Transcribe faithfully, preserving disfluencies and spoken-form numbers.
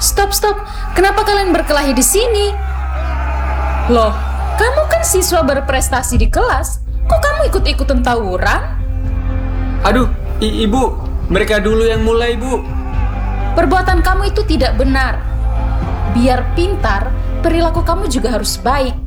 Stop, stop. Kenapa kalian berkelahi di sini? Loh, kamu kan siswa berprestasi di kelas. Kok kamu ikut-ikutan tawuran? Aduh, i- ibu, mereka dulu yang mulai, Bu. Perbuatan kamu itu tidak benar. Biar pintar, perilaku kamu juga harus baik.